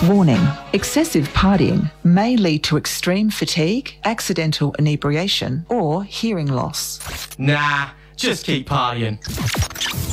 Warning: excessive partying may lead to extreme fatigue, accidental inebriation, or hearing loss. Nah, just keep partying.